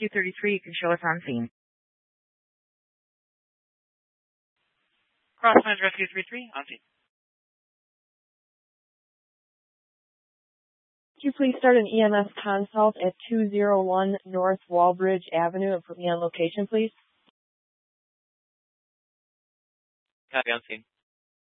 Rescue 33, you can show us on scene. Crosslands Rescue 33, on scene. Could you please start an EMS consult at 201 North Walbridge Avenue and put me on location, please? Copy, on scene.